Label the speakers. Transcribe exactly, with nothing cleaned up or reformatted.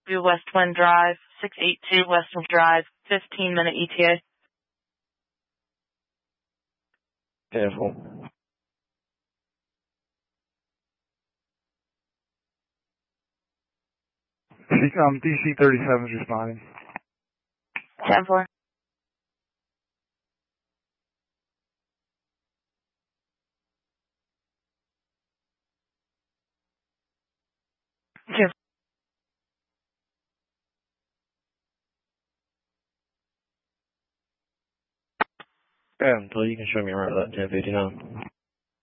Speaker 1: two West Wind Drive, six eighty-two West Wind Drive, fifteen minute E T A.
Speaker 2: Careful.
Speaker 3: Um, D C thirty-seven is responding.
Speaker 1: ten four. Two.
Speaker 2: Yeah, until you can show me around that ten fifty-nine.